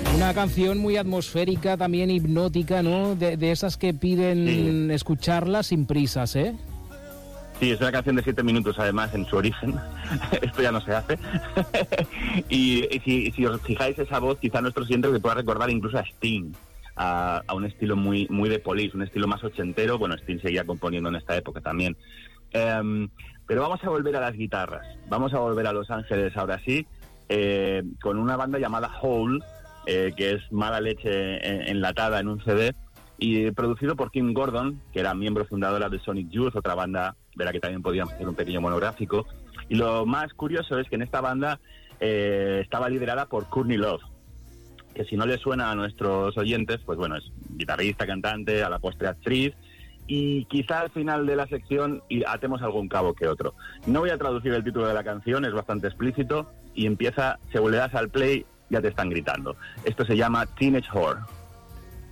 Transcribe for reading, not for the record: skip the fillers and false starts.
Una canción muy atmosférica, también hipnótica, ¿no? De esas que piden escucharla sin prisas, ¿eh? Sí, es una canción de 7 minutos, además, en su origen. Esto ya no se hace. y si os fijáis, esa voz, quizá nuestro siguiente que pueda recordar incluso a Sting, a un estilo muy de Police, un estilo más ochentero. Bueno, Sting seguía componiendo en esta época también. Pero vamos a volver a las guitarras. Vamos a volver a Los Ángeles ahora sí, con una banda llamada Hole, que es mala leche enlatada en un CD, y producido por Kim Gordon, que era miembro fundadora de Sonic Youth, otra banda de la que también podíamos hacer un pequeño monográfico. Y lo más curioso es que en esta banda estaba liderada por Courtney Love, que si no le suena a nuestros oyentes, pues bueno, es guitarrista, cantante, a la postre actriz, y quizá al final de la sección atemos algún cabo que otro. No voy a traducir el título de la canción, es bastante explícito, y empieza, según le das al play, ya te están gritando. Esto se llama Teenage Whore.